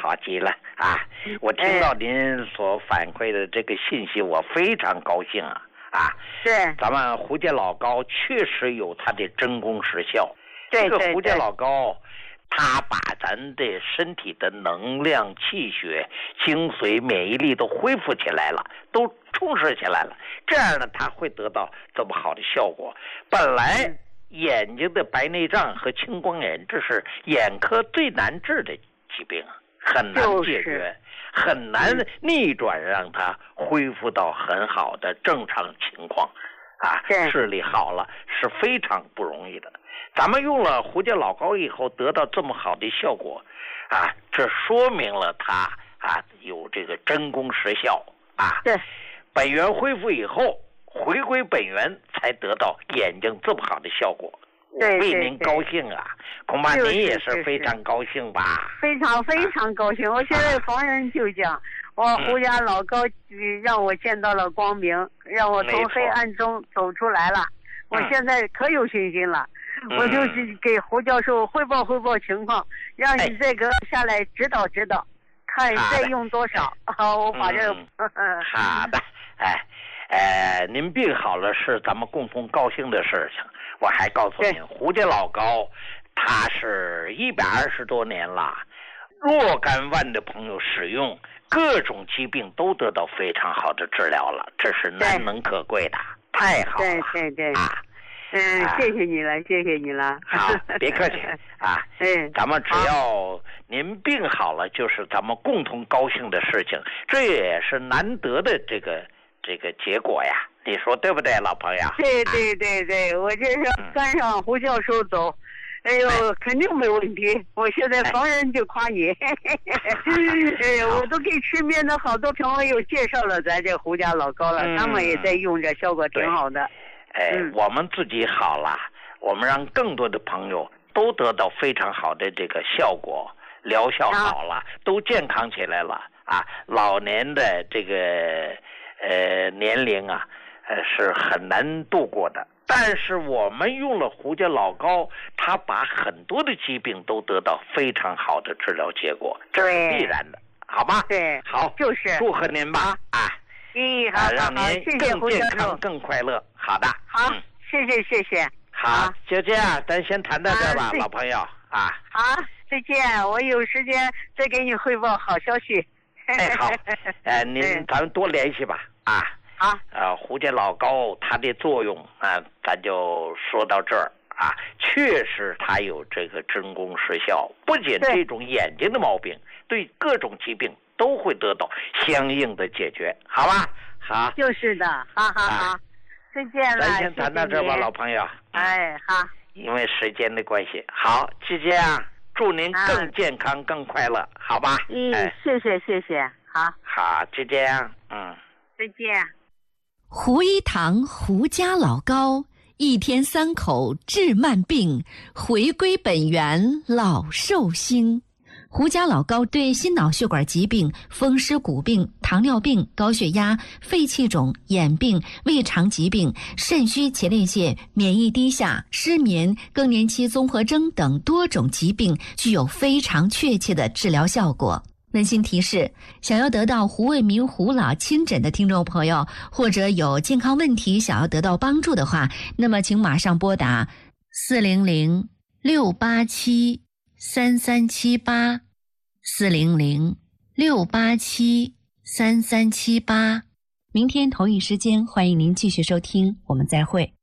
好极了啊！我听到您所反馈的这个信息，我非常高兴啊！ 是， 咱们胡家老高确实有它的真功实效。 对， 这个胡家老高，他把咱的身体的能量、气血、精髓、免疫力都恢复起来了，都充实起来了。这样呢，他会得到这么好的效果。本来眼睛的白内障和青光眼，这是眼科最难治的疾病，很难解决，很难逆转，让它恢复到很好的正常情况。视力好了是非常不容易的。咱们用了胡家老高以后得到这么好的效果这说明了它有这个真功实效对， 本源恢复以后回归本源，才得到眼睛这么好的效果。 对， 为您高兴啊！恐怕您也是非常高兴吧？ 非常非常高兴。我现在逢人就讲，我胡家老高让我见到了光明，让我从黑暗中走出来了。我现在可有信心了。我就是给胡教授汇报情况，让你这个下来指导指导，看再用多少。我把这好的，您病好了是咱们共同高兴的事情。我还告诉您，胡家老高他是120多年了，若干万的朋友使用，各种疾病都得到非常好的治疗了，这是难能可贵的，太好了。 对谢谢你了，谢谢你了。 好，别客气咱们只要您病好了，就是咱们共同高兴的事情，这也是难得的这个结果呀。你说对不对，老朋友？ 对，我这是跟上胡教授走，肯定没问题。我现在逢人就夸你，我都给身边的好多朋友介绍了咱这胡家老高了，他们也在用着，效果挺好的。 我们自己好了，我们让更多的朋友都得到非常好的这个效果，疗效好了，都健康起来了老年的这个年龄是很难度过的，但是我们用了胡家老高，他把很多的疾病都得到非常好的治疗结果，这是必然的，好吗？ 对， 好， 就是祝贺您吧好， 让您更健康更快乐。好的， 好，谢谢。 好，就这样，咱先谈到这吧，老朋友好，再见，我有时间再给你汇报好消息。 好，咱们多联系吧好， 胡家老高它的作用咱就说到这儿确实它有这个真功实效，不仅这种眼睛的毛病，对各种疾病都会得到相应的解决，好吧？好， 就是的，好，再见了。 咱先谈到这吧，老朋友。 好。 因为时间的关系，好，就这样，祝您更健康更快乐，好吧？ 谢谢， 好，就这样， 再见。 胡一堂胡家老高，一天3口治慢病，回归本源老寿星。胡家老高对心脑血管疾病、风湿骨病、糖尿病、高血压、肺气肿、眼病、胃肠疾病、肾虚前列腺、免疫低下、失眠、更年期综合征等多种疾病具有非常确切的治疗效果。温馨提示，想要得到胡卫民胡老亲诊的听众朋友，或者有健康问题想要得到帮助的话，那么请马上拨打400-687-3378，400-687-3378。明天同一时间，欢迎您继续收听，我们再会。